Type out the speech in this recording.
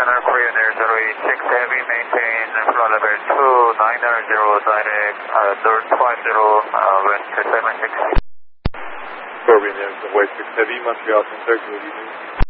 Center, Korean Air 086 Heavy, maintain flight level 2990 direct, North 50, West 76. Korean Air 186 Heavy, Montreal Center, good evening.